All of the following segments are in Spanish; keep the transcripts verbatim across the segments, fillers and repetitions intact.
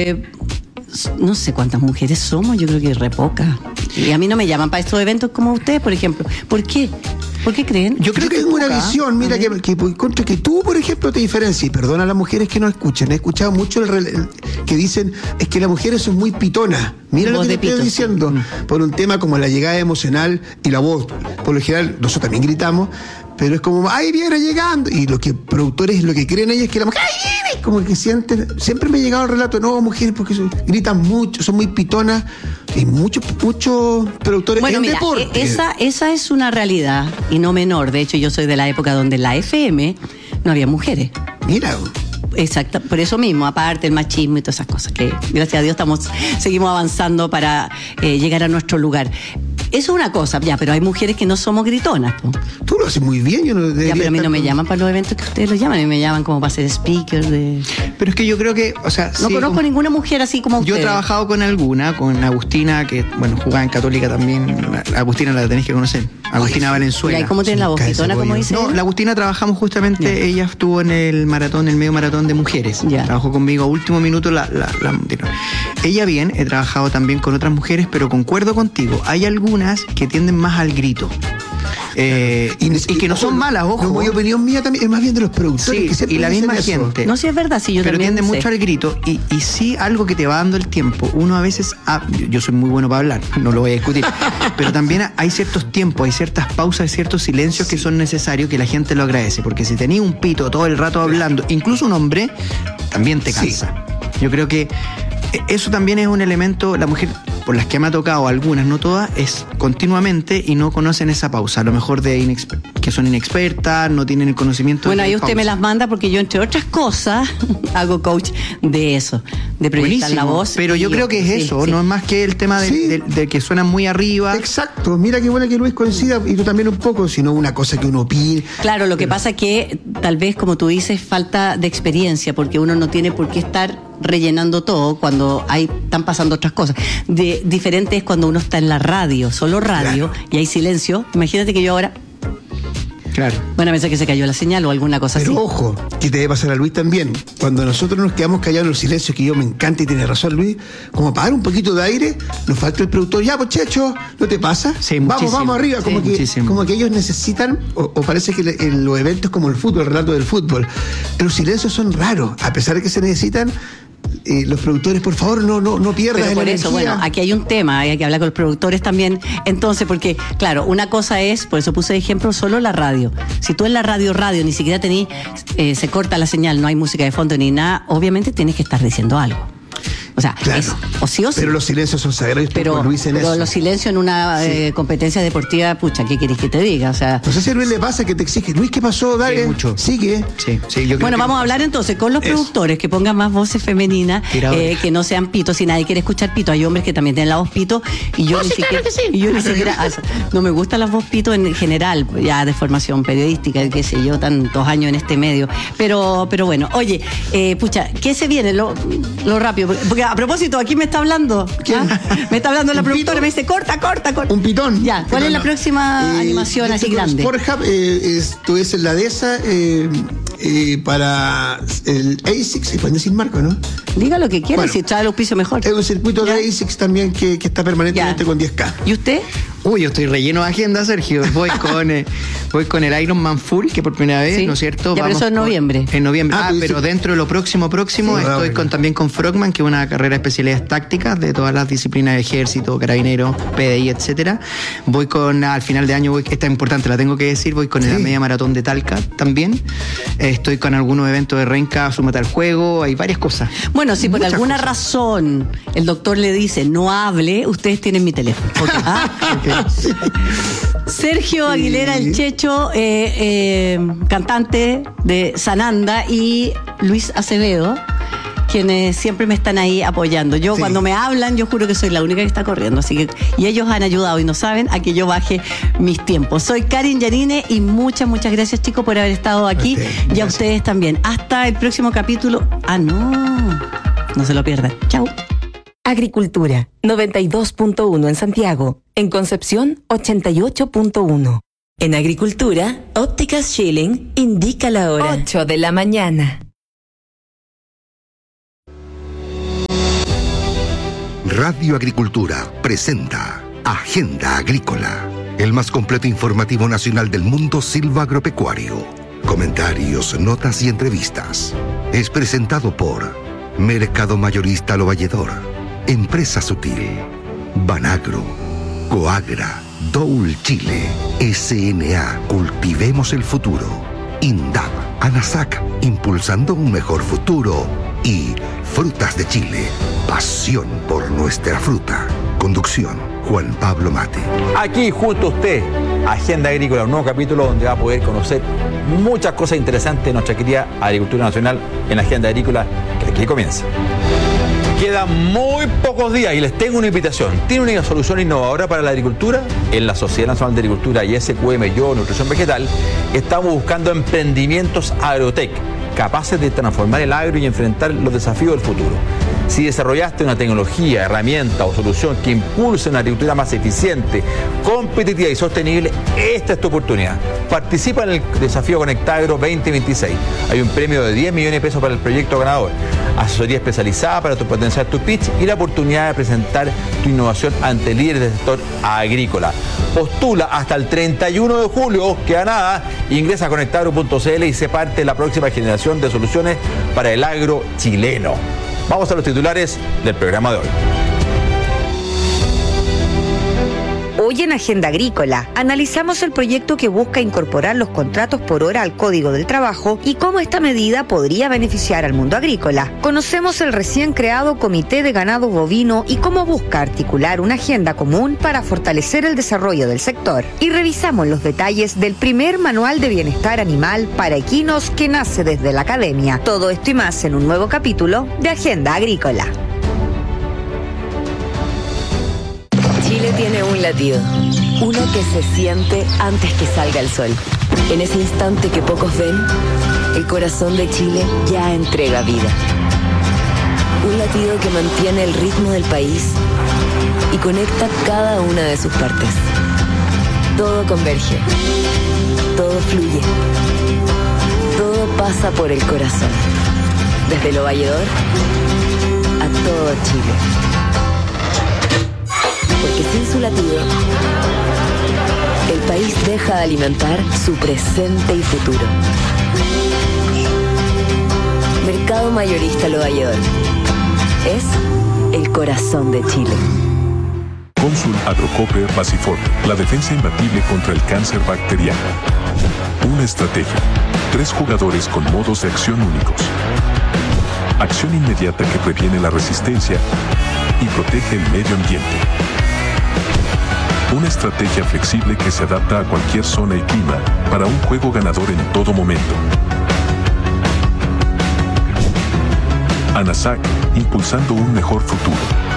Eh, no sé cuántas mujeres somos, yo creo que re pocas. Y a mí no me llaman para estos eventos como ustedes, por ejemplo. ¿Por qué? ¿Por qué creen? Yo creo que es una visión, mira, que, que, que, que tú, por ejemplo, te diferencias. Y perdona a las mujeres que no escuchan. He escuchado mucho el, el, que dicen es que las mujeres son muy pitonas. Mira lo que te estoy pito, diciendo. Sí. Por un tema como la llegada emocional y la voz. Por lo general, nosotros también gritamos, pero es como, ¡ay, viene llegando! Y lo que productores, lo que creen ellos es que la mujer, ¡ay, viene! Como que sienten. Siempre me ha llegado el relato, no, mujeres, porque son, gritan mucho, son muy pitonas. Y muchos muchos productores bueno, en mira, deporte. Esa, esa es una realidad, y no menor. De hecho, yo soy de la época donde en la F M no había mujeres. Mira. Exacto, por eso mismo, aparte el machismo y todas esas cosas, que gracias a Dios estamos, seguimos avanzando para eh, llegar a nuestro lugar. Eso es una cosa, ya, pero hay mujeres que no somos gritonas, po. Tú lo haces muy bien, yo no ya, pero a mí no me llaman para los eventos que ustedes los llaman, a mí me llaman como para ser speaker de... Pero es que yo creo que, o sea... No sí, conozco como... ninguna mujer así como ustedes. Yo he trabajado con alguna, con Agustina, que, bueno, jugaba en Católica también. Agustina la tenéis que conocer. Agustina Valenzuela. ¿Y cómo tiene la voz pitona, como dice? No, la Agustina trabajamos justamente, ya. Ella estuvo en el maratón, el medio maratón de mujeres. Ya. Trabajó conmigo a último minuto la, la, la ella bien, he trabajado también con otras mujeres, pero concuerdo contigo, hay algunas que tienden más al grito. Eh, y, y que no son malas, ojo. Como mi opinión mía también, es más bien de los productores. Sí, que y la misma eso. gente. No, sí es verdad, sí, yo pero también tiende sé. mucho al grito. Y, y sí, algo que te va dando el tiempo. Uno a veces, ah, yo soy muy bueno para hablar, no lo voy a discutir. Pero también hay ciertos tiempos, hay ciertas pausas, hay ciertos silencios que son necesarios, que la gente lo agradece. Porque si tenés un pito todo el rato hablando, incluso un hombre, también te cansa. Sí. Yo creo que eso también es un elemento, la mujer, por las que me ha tocado, algunas, no todas, es continuamente y no conocen esa pausa. A lo mejor de inexper- que son inexpertas, no tienen el conocimiento. Bueno, de ahí usted pausa. me las manda porque yo, entre otras cosas, hago coach de eso, de proyectar la voz. Pero yo creo que es sí, eso, sí. No es más que el tema de, sí. de, de que suenan muy arriba. Exacto, mira qué bueno que Luis coincida, y tú también un poco, sino una cosa que uno opine. Claro, lo que pasa es que tal vez, como tú dices, falta de experiencia, porque uno no tiene por qué estar rellenando todo cuando hay están pasando otras cosas. De, diferente es cuando uno está en la radio, solo radio, claro. Y hay silencio. Imagínate que yo ahora... Claro. Bueno, pensé que se cayó la señal o alguna cosa Pero así. Pero ojo, que te debe pasar a Luis también. Cuando nosotros nos quedamos callados en los silencios, que yo me encanta y tiene razón Luis, como para dar un poquito de aire, nos falta el productor. Ya, pues, Checho, ¿no te pasa? Sí, vamos, muchísimo. vamos arriba. Como, sí, que, como que ellos necesitan, o, o parece que en los eventos como el fútbol, el relato del fútbol, los silencios son raros, a pesar de que se necesitan. Eh, los productores, por favor, no no no pierdan Pero por la eso, energía. bueno, aquí hay un tema, hay que hablar con los productores también. Entonces, porque, claro, una cosa es, por eso puse de ejemplo solo la radio. Si tú en la radio, radio, ni siquiera tenés, eh, se corta la señal, no hay música de fondo ni nada, obviamente tienes que estar diciendo algo. O sea, claro. es o sí o sí. Pero los silencios son sagrados. Pero, Luis en pero eso. los silencios en una sí. eh, competencia deportiva, pucha, ¿qué querés que te diga? O sea, no sé si a Luis le pasa que te exige, Luis, ¿qué pasó? Dale, sí, mucho. Sigue. Sí, sí, yo creo bueno, que vamos a hablar entonces con los eso. productores que pongan más voces femeninas, eh, que no sean pitos. Si nadie quiere escuchar pito, hay hombres que también tienen la voz pito y yo oh, ni sí, siquiera, claro sí. y yo ni siquiera no me gusta la voz pito en general, ya de formación periodística, qué sé yo, tantos años en este medio. Pero, pero bueno, oye, eh, pucha, ¿qué se viene? Lo, lo rápido, porque a propósito, aquí me está hablando. ¿Ah? Me está hablando la productora, me dice corta, corta, corta. Un pitón. Ya, ¿cuál pitón, es la no. próxima eh, animación así grande? Pornhub, eh, esto es en la de esa eh, eh, para el A S I C S, se pueden decir marco, ¿no? Diga lo que quiera, bueno, si trae el auspicio mejor. Es un circuito ¿Ya? de A S I C S también que, que está permanentemente ya. con diez K. ¿Y usted? Uy, yo estoy relleno de agenda, Sergio. Voy con eh, voy con el Iron Man Full, que por primera vez, sí. ¿no es cierto? Ya, Vamos pero eso en noviembre. Con, en noviembre. Ah, ah pero sí. dentro de lo próximo, próximo, sí, estoy con, también con Frogman, que es una carrera de especialidades tácticas de todas las disciplinas de ejército, carabinero, P D I, etcétera. Voy con, al final de año, voy, esta es importante, la tengo que decir, voy con sí. la media maratón de Talca también. Estoy con algunos eventos de Renca, Súmate al Juego, hay varias cosas. Bueno, si por Muchas alguna cosas. razón el doctor le dice no hable, ustedes tienen mi teléfono. Okay. ¿Ah? Okay. Sergio Aguilera, el Checho, eh, eh, cantante de Sananda, y Luis Acevedo, quienes siempre me están ahí apoyando. Yo sí. cuando me hablan, yo juro que soy la única que está corriendo, así que, y ellos han ayudado y no saben a que yo baje mis tiempos. Soy Karin Yanine y muchas, muchas gracias, chicos, por haber estado aquí, okay, y a ustedes también. Hasta el próximo capítulo. Ah, no, no se lo pierdan. Chau. Agricultura, noventa y dos punto uno en Santiago. En Concepción, ochenta y ocho punto uno. En Agricultura, Ópticas Schilling indica la hora. ocho de la mañana. Radio Agricultura presenta Agenda Agrícola, el más completo informativo nacional del mundo silvagropecuario. Comentarios, notas y entrevistas. Es presentado por Mercado Mayorista Lo Valledor, Empresa Sutil, Banagro, Coagra, Doul Chile, S N A Cultivemos el Futuro, INDAP, ANASAC, impulsando un mejor futuro, y Frutas de Chile, pasión por nuestra fruta. Conducción, Juan Pablo Mate. Aquí junto a usted, Agenda Agrícola, un nuevo capítulo donde va a poder conocer muchas cosas interesantes de nuestra querida agricultura nacional en Agenda Agrícola, que aquí comienza. Quedan muy pocos días y les tengo una invitación. ¿Tiene una solución innovadora para la agricultura? En la Sociedad Nacional de Agricultura y S Q M Yo Nutrición Vegetal estamos buscando emprendimientos agrotech capaces de transformar el agro y enfrentar los desafíos del futuro. Si desarrollaste una tecnología, herramienta o solución que impulse una agricultura más eficiente, competitiva y sostenible, esta es tu oportunidad. Participa en el desafío Conectagro veinte veintiséis. Hay un premio de diez millones de pesos para el proyecto ganador, asesoría especializada para tu potenciar tu pitch y la oportunidad de presentar tu innovación ante líderes del sector agrícola. Postula hasta el treinta y uno de julio, queda nada, ingresa a conectagro punto c l y sé parte de la próxima generación de soluciones para el agro chileno. Vamos a los titulares del programa de hoy. Hoy en Agenda Agrícola analizamos el proyecto que busca incorporar los contratos por hora al Código del Trabajo y cómo esta medida podría beneficiar al mundo agrícola. Conocemos el recién creado Comité de Ganado Bovino y cómo busca articular una agenda común para fortalecer el desarrollo del sector. Y revisamos los detalles del primer manual de bienestar animal para equinos que nace desde la academia. Todo esto y más en un nuevo capítulo de Agenda Agrícola. Chile tiene un latido, uno que se siente antes que salga el sol. En ese instante que pocos ven, el corazón de Chile ya entrega vida. Un latido que mantiene el ritmo del país y conecta cada una de sus partes. Todo converge, todo fluye, todo pasa por el corazón. Desde Lo Valledor a todo Chile. Porque sin su latido, el país deja de alimentar su presente y futuro. Mercado Mayorista Lo Valledor es el corazón de Chile. Cónsul Agrocope Basifor, la defensa imbatible contra el cáncer bacteriano. Una estrategia, tres jugadores con modos de acción únicos. Acción inmediata que previene la resistencia y protege el medio ambiente. Una estrategia flexible que se adapta a cualquier zona y clima para un juego ganador en todo momento. ANASAC, impulsando un mejor futuro.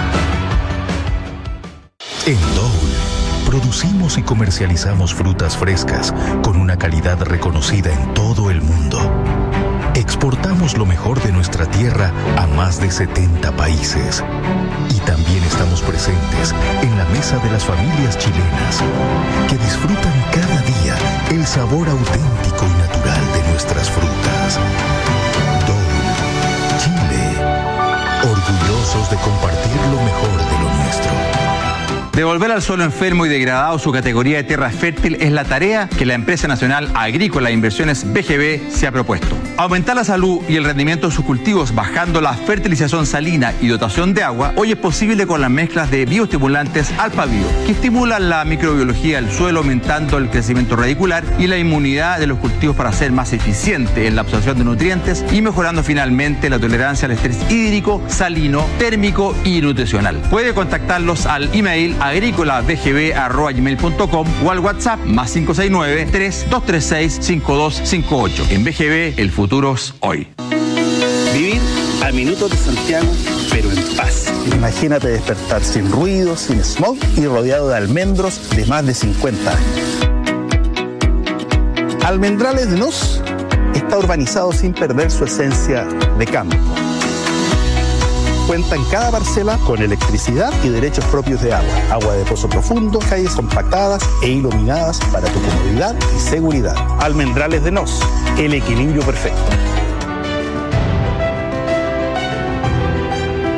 En Doul, producimos y comercializamos frutas frescas con una calidad reconocida en todo el mundo. Exportamos lo mejor de nuestra tierra a más de setenta países. Y también estamos presentes en la mesa de las familias chilenas que disfrutan cada día el sabor auténtico y natural de nuestras frutas. Doul, Chile, orgullosos de compartir lo mejor de lo nuestro. Devolver al suelo enfermo y degradado su categoría de tierra fértil es la tarea que la Empresa Nacional Agrícola e Inversiones B G B se ha propuesto. Aumentar la salud y el rendimiento de sus cultivos bajando la fertilización salina y dotación de agua hoy es posible con las mezclas de bioestimulantes Alpha-Bio, que estimulan la microbiología del suelo aumentando el crecimiento radicular y la inmunidad de los cultivos para ser más eficiente en la absorción de nutrientes y mejorando finalmente la tolerancia al estrés hídrico, salino, térmico y nutricional. Puede contactarlos al email agrícola b g b arroba gmail punto com o al WhatsApp más cinco seis nueve, tres dos tres seis, cinco dos cinco ocho. En B G B, el futuro es hoy. Vivir a minutos de Santiago, pero en paz. Imagínate despertar sin ruido, sin smog y rodeado de almendros de más de cincuenta años. Almendrales de Nos está urbanizado sin perder su esencia de campo. Cuenta en cada parcela con electricidad y derechos propios de agua, agua de pozo profundo, calles compactadas e iluminadas para tu comodidad y seguridad. Almendrales de Nos, el equilibrio perfecto.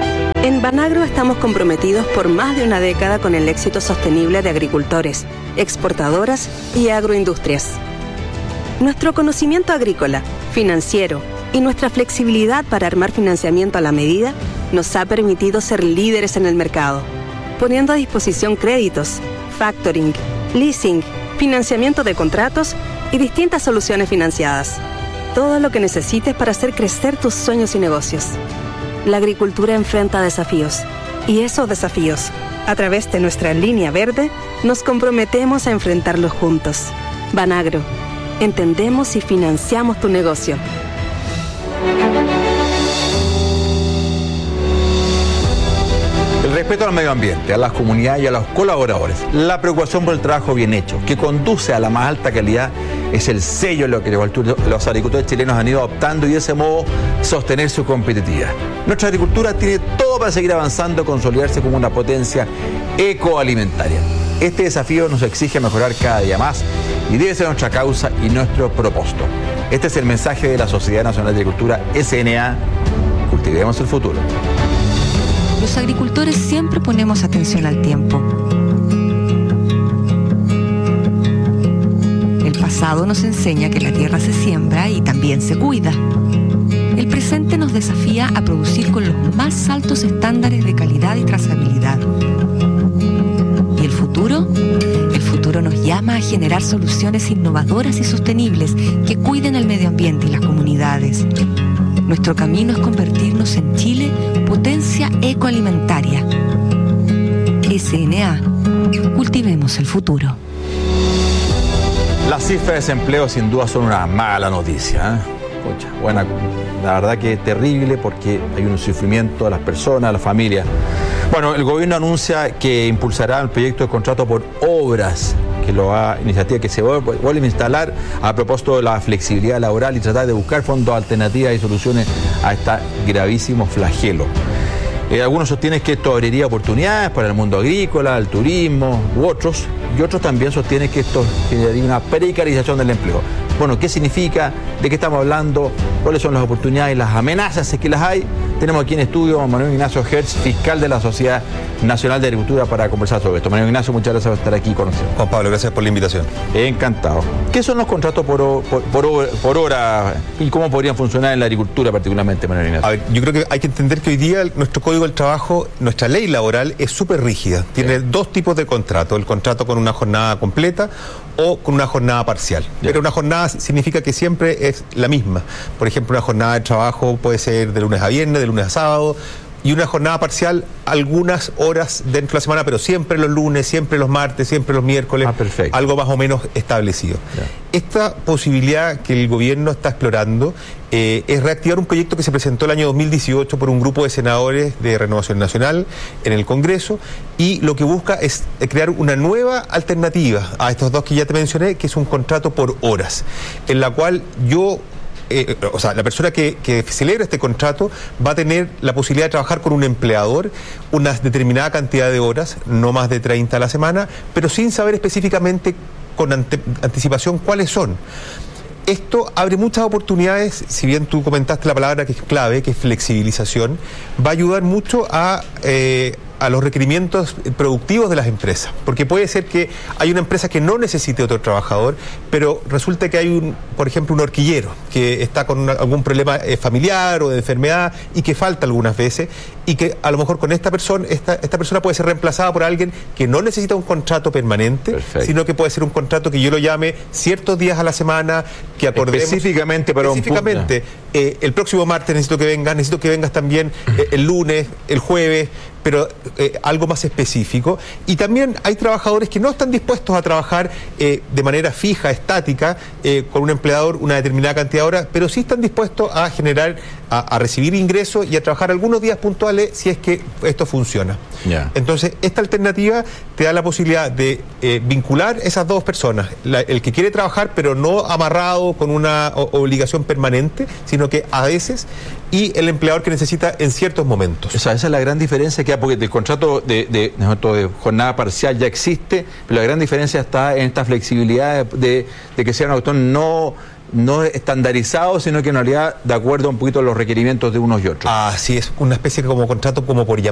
En Banagro estamos comprometidos por más de una década con el éxito sostenible de agricultores, exportadoras y agroindustrias. Nuestro conocimiento agrícola, financiero y nuestra flexibilidad para armar financiamiento a la medida nos ha permitido ser líderes en el mercado, poniendo a disposición créditos, factoring, leasing, financiamiento de contratos y distintas soluciones financiadas. Todo lo que necesites para hacer crecer tus sueños y negocios. La agricultura enfrenta desafíos y esos desafíos, a través de nuestra línea verde, nos comprometemos a enfrentarlos juntos. Banagro, entendemos y financiamos tu negocio. El respeto al medio ambiente, a las comunidades y a los colaboradores, la preocupación por el trabajo bien hecho, que conduce a la más alta calidad, es el sello en lo que los agricultores chilenos han ido adoptando y de ese modo sostener su competitividad. Nuestra agricultura tiene todo para seguir avanzando y consolidarse como una potencia ecoalimentaria. Este desafío nos exige mejorar cada día más y debe ser nuestra causa y nuestro propósito. Este es el mensaje de la Sociedad Nacional de Agricultura, S N A. Cultivemos el futuro. Los agricultores siempre ponemos atención al tiempo. El pasado nos enseña que la tierra se siembra y también se cuida. El presente nos desafía a producir con los más altos estándares de calidad y trazabilidad. ¿Y el futuro? El futuro nos llama a generar soluciones innovadoras y sostenibles que cuiden al medio ambiente y las comunidades. Nuestro camino es convertirnos en Chile potencia ecoalimentaria. S N A. Cultivemos el futuro. Las cifras de desempleo sin duda son una mala noticia, ¿eh? Concha, buena, la verdad que es terrible porque hay un sufrimiento de las personas, de las familias. Bueno, el gobierno anuncia que impulsará el proyecto de contrato por obras, que lo va, iniciativa que se vuelve a instalar a propósito de la flexibilidad laboral y tratar de buscar fondos alternativas y soluciones a este gravísimo flagelo. Eh, algunos sostienen que esto abriría oportunidades para el mundo agrícola, el turismo u otros, y otros también sostienen que esto generaría una precarización del empleo. Bueno, ¿qué significa? ¿De qué estamos hablando? ¿Cuáles son las oportunidades y las amenazas, si es que las hay? Tenemos aquí en estudio a Manuel Ignacio Hertz, fiscal de la Sociedad Nacional de Agricultura, para conversar sobre esto. Manuel Ignacio, muchas gracias por estar aquí con nosotros. Juan Pablo, gracias por la invitación. Encantado. ¿Qué son los contratos por, por, por, por hora y cómo podrían funcionar en la agricultura particularmente, Manuel Ignacio? A ver, yo creo que hay que entender que hoy día nuestro Código del Trabajo, nuestra ley laboral es súper rígida. Tiene yeah. dos tipos de contrato, el contrato con una jornada completa o con una jornada parcial. Yeah. Pero una jornada significa que siempre es la misma. Por ejemplo, una jornada de trabajo puede ser de lunes a viernes, de lunes a sábado, y una jornada parcial algunas horas dentro de la semana, pero siempre los lunes, siempre los martes, siempre los miércoles, ah, perfecto. Algo más o menos establecido. Yeah. Esta posibilidad que el gobierno está explorando eh, es reactivar un proyecto que se presentó el año dos mil dieciocho por un grupo de senadores de Renovación Nacional en el Congreso, y lo que busca es crear una nueva alternativa a estos dos que ya te mencioné, que es un contrato por horas, en la cual yo... Eh, o sea, la persona que, que celebra este contrato va a tener la posibilidad de trabajar con un empleador una determinada cantidad de horas, no más de treinta a la semana, pero sin saber específicamente con ante, anticipación cuáles son. Esto abre muchas oportunidades, si bien tú comentaste la palabra que es clave, que es flexibilización, va a ayudar mucho a... Eh, a los requerimientos productivos de las empresas, porque puede ser que hay una empresa que no necesite otro trabajador, pero resulta que hay un, por ejemplo, un horquillero que está con una, algún problema eh, familiar o de enfermedad y que falta algunas veces, y que a lo mejor con esta persona, esta, esta persona puede ser reemplazada por alguien que no necesita un contrato permanente, perfecto, sino que puede ser un contrato que yo lo llame ciertos días a la semana, que acordemos específicamente para específicamente, un punto. Eh, el próximo martes necesito que vengas, necesito que vengas también eh, el lunes, el jueves, pero eh, algo más específico. Y también hay trabajadores que no están dispuestos a trabajar eh, de manera fija, estática, eh, con un empleador una determinada cantidad de horas, pero sí están dispuestos a generar, a, a recibir ingresos y a trabajar algunos días puntuales si es que esto funciona. Yeah. Entonces, esta alternativa te da la posibilidad de eh, vincular esas dos personas, la, el que quiere trabajar pero no amarrado con una o, obligación permanente, sino que a veces, y el empleador que necesita en ciertos momentos. O sea, esa es la gran diferencia que hay, porque el contrato de, de, de, de jornada parcial ya existe, pero la gran diferencia está en esta flexibilidad de, de, de que sea un autor no... no estandarizado, sino que en realidad de acuerdo un poquito a los requerimientos de unos y otros. Así es, una especie de como contrato como por llamar.